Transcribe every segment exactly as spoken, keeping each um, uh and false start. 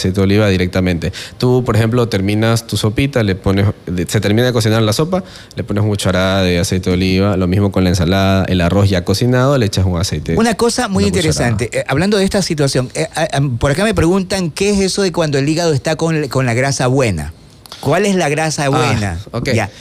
aceite de oliva directamente. Tú, por ejemplo, terminas tu sopita, le pones, se termina de cocinar la sopa, le pones una cucharada de aceite de oliva, lo mismo con la ensalada, el arroz ya cocinado, le echas un aceite. Una cosa muy una interesante, eh, hablando de esta situación, eh, eh, por acá me preguntan qué es eso de cuando el hígado está con, con la grasa buena. ¿Cuál es la grasa buena? Ah, ok. Ya.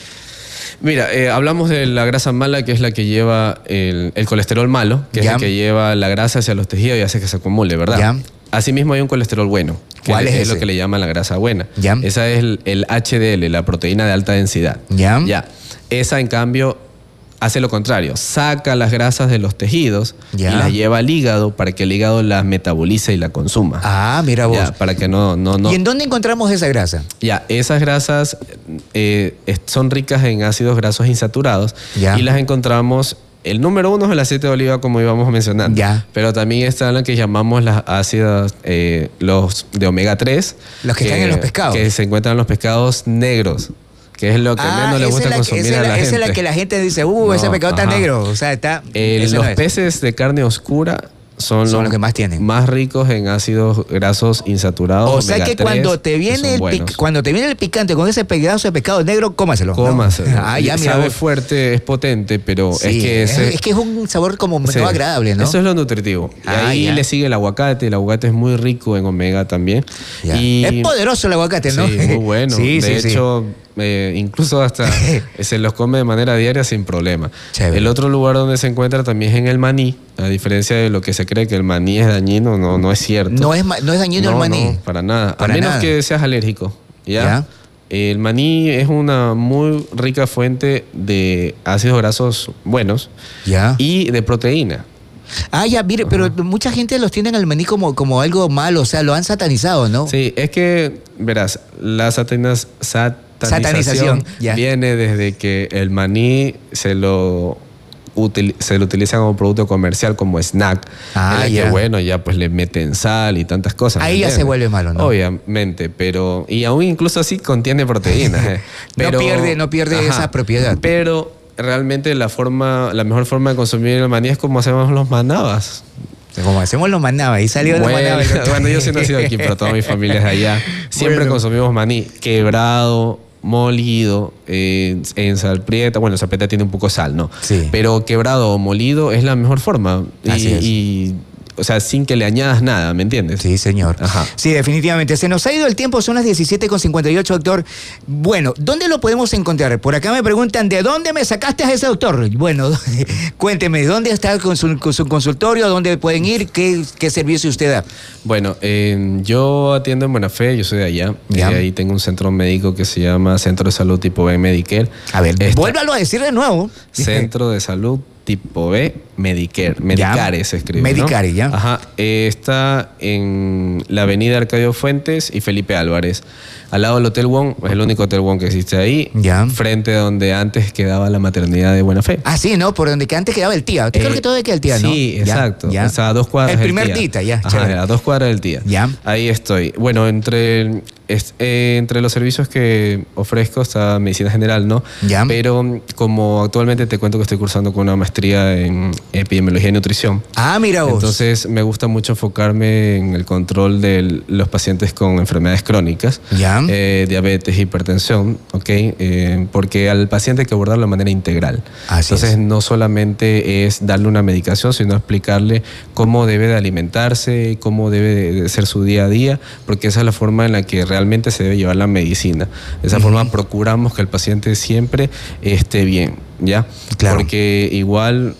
Mira, eh, hablamos de la grasa mala, que es la que lleva el, el colesterol malo, que Ya. es el que lleva la grasa hacia los tejidos y hace que se acumule, ¿verdad? Ya. Asimismo hay un colesterol bueno, que ¿Cuál es es ese? lo que le llaman la grasa buena. Ya. Esa es el, el H D L, la proteína de alta densidad. Ya. Ya. Esa, en cambio, hace lo contrario. Saca las grasas de los tejidos Ya. y las lleva al hígado para que el hígado las metabolice y la consuma. Ah, mira vos. Ya, para que no, no, no. ¿Y en dónde encontramos esa grasa? Ya, esas grasas eh, es- son ricas en ácidos grasos insaturados Ya. y las encontramos. El número uno es el aceite de oliva, como íbamos mencionando. Ya. Pero también están lo que llamamos las ácidas, eh, los de omega tres. Los que están en los pescados. Que se encuentran en los pescados negros, que es lo que Ah, menos le esa gusta es la que- consumir esa es a la, la, gente. esa es la que la gente dice, uh, No, ese pescado está ajá. negro. O sea, está... Eh, ese los no es. peces de carne oscura son, Son los que más tienen. más ricos en ácidos grasos insaturados. O sea omega que tres, cuando te que viene son el buenos. pic- cuando te viene el picante con ese pedazo de pescado negro, cómaselo. ¿no? Cómaselo. Ah, ya, mira Sabe vos. fuerte, es potente, pero Sí, es que es, ese, es que es un sabor como sí, no agradable, ¿no? Eso es lo nutritivo. Y Ah, ahí ya. le sigue el aguacate. El aguacate es muy rico en omega también. Ya. Y, Es poderoso el aguacate, ¿no? Sí, muy bueno. Sí, de sí, sí. hecho, eh, incluso hasta se los come de manera diaria sin problema. Chévere. El otro lugar donde se encuentra también es en el maní. A diferencia de lo que se cree que el maní es dañino, no, no es cierto. No es, ma- no es dañino el No, maní. no, para nada. Para a menos nada. que seas alérgico. ¿ya? Ya. El maní es una muy rica fuente de ácidos grasos buenos Ya. y de proteína. Ah, ya, mire, pero mucha gente los tiene al maní como, como algo malo, o sea, lo han satanizado, ¿no? Sí, es que, verás, la satanas- satanización, Satanización, ya. viene desde que el maní se lo, util- se lo utiliza como producto comercial, como snack. Ah, en la ya. que, bueno, ya pues le meten sal y tantas cosas. Ahí ¿me ya se entiendes? vuelve malo, ¿no? Obviamente, pero... Y aún incluso así contiene proteínas. eh. No pierde- no pierde esa propiedad. Pero realmente la forma, la mejor forma de consumir el maní es como hacemos los manabas. Como hacemos los manabas, ahí salió Bueno, los manabas. bueno, yo sí he nacido aquí, pero toda mi familia es de allá. Siempre Bueno. consumimos maní quebrado, molido, eh, en sal prieta. Bueno, sal prieta tiene un poco de sal, ¿no? Sí. Pero quebrado o molido es la mejor forma. Y, Así es. y, o sea, sin que le añadas nada, ¿me entiendes? Sí, señor. Ajá. Sí, definitivamente. Se nos ha ido el tiempo, son las diecisiete con cincuenta y ocho, doctor. Bueno, ¿dónde lo podemos encontrar? Por acá me preguntan, ¿de dónde me sacaste a ese doctor? Bueno, cuénteme, ¿dónde está con su, con su consultorio? ¿Dónde pueden ir? ¿Qué, qué servicio usted da? Bueno, eh, yo atiendo en Buena Fe, yo soy de allá. Ya. Eh, ahí tengo un centro médico que se llama Centro de Salud Tipo B Medicare. A ver, Está- vuélvalo a decir de nuevo. Centro de Salud Tipo B Medicare. Medicare se escribe, ¿no? Medicare, ya. Ajá. Eh, está en la avenida Arcadio Fuentes y Felipe Álvarez. Al lado del Hotel Wong, es el único Hotel Wong que existe ahí. Ya. Frente a donde antes quedaba la maternidad de Buena Fe. Ah, sí, ¿no? Por donde que antes quedaba el tía. Usted Eh, creo que todavía queda el tía, ¿no? Sí, Ya, exacto. ya. O sea, a dos cuadras El del primer tía. tita, ya. Ajá, chévere. a dos cuadras del tía. Ya. Ahí estoy. Bueno, entre, es- eh, entre los servicios que ofrezco está medicina general, ¿no? Ya. Pero mm, como actualmente te cuento que estoy cursando con una maestría en epidemiología y nutrición. Ah, mira vos. Entonces me gusta mucho enfocarme en el control de los pacientes con enfermedades crónicas, Ya. eh, diabetes, hipertensión, ¿ok? Eh, porque al paciente hay que abordarlo de manera integral. Así Entonces es. no solamente es darle una medicación, sino explicarle cómo debe de alimentarse, cómo debe de ser su día a día, porque esa es la forma en la que realmente se debe llevar la medicina. De esa forma procuramos que el paciente siempre esté bien, ¿ya? Claro. Porque igual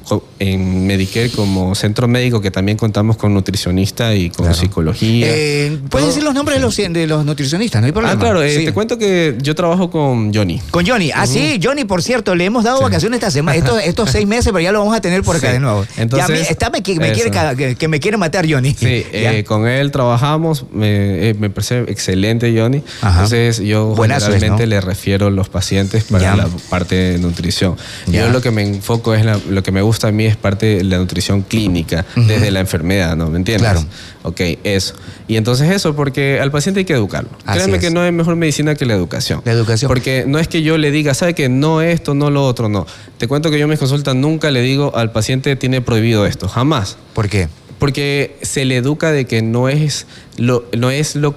en Medicare como centro médico que también contamos con nutricionista y con Claro. psicología. Eh, ¿Puedes Todo. decir los nombres de los, de los nutricionistas? No hay problema. Ah, claro, eh, Sí. te cuento que yo trabajo con Johnny. Con Johnny. Ah, sí, Johnny, por cierto, le hemos dado vacaciones esta semana, estos, estos seis meses, pero ya lo vamos a tener por acá Sí. de nuevo. Entonces, ya me, está, me, me quiere, eso. ca- que, que me quiere matar Johnny. Sí, Ya. eh, con él trabajamos, me, eh, me parece excelente Johnny. Ajá. Entonces yo Buenazo es, generalmente ¿no? le refiero a los pacientes para Ya. la parte de nutrición. Ya. Yo lo que me enfoco es, la- lo que me gusta a mí es parte de la nutrición clínica, Ujú. desde la enfermedad, ¿no? ¿Me entiendes? Claro. Ok, eso. Y entonces eso, porque al paciente hay que educarlo. Así Créeme es. que no hay mejor medicina que la educación. La educación. Porque no es que yo le diga, ¿sabe que no esto, no lo otro, no? Te cuento que yo en mis consultas nunca le digo al paciente tiene prohibido esto, jamás. ¿Por qué? Porque se le educa de que no es lo, no es lo